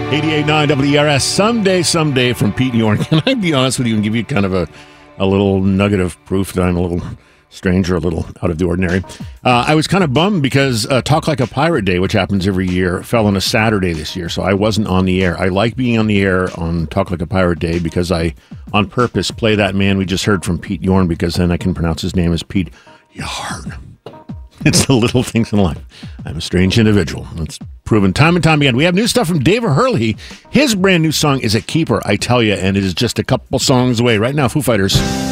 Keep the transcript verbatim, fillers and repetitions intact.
eighty-eight point nine W E R S, Someday, Someday from Pete Yorn. Can I be honest with you and give you kind of a, a little nugget of proof that I'm a little strange or a little out of the ordinary? Uh, I was kind of bummed because uh, Talk Like a Pirate Day, which happens every year, fell on a Saturday this year, so I wasn't on the air. I like being on the air on Talk Like a Pirate Day because I, on purpose, play that man we just heard from, Pete Yorn, because then I can pronounce his name as Pete Yarn. It's the little things in life. I'm a strange individual. It's proven time and time again. We have new stuff from David Hurley. His brand new song is a keeper, I tell you, and it is just a couple songs away. Right now, Foo Fighters.